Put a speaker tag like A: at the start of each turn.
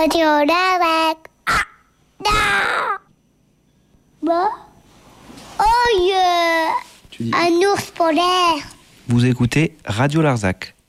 A: Radio Larzac. Ah, non. Bah. Oh yeah.
B: Tu dis...
A: Un ours polaire.
B: Vous écoutez Radio Larzac.